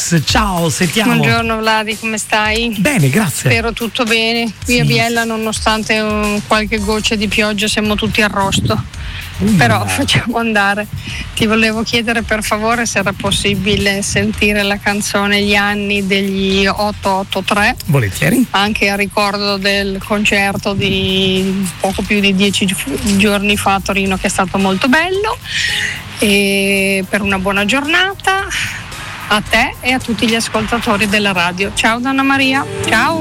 Alex, ciao, sentiamo. Buongiorno Vladi, come stai? Bene, grazie. Spero tutto bene. Qui a Biella, nonostante qualche goccia di pioggia, siamo tutti a rosto. Però facciamo andare. Ti volevo chiedere per favore se era possibile sentire la canzone Gli anni degli 883. Volentieri. Anche a ricordo del concerto di poco più di 10 giorni fa a Torino, che è stato molto bello. E per una buona giornata a te e a tutti gli ascoltatori della radio. Ciao Donna Maria, ciao.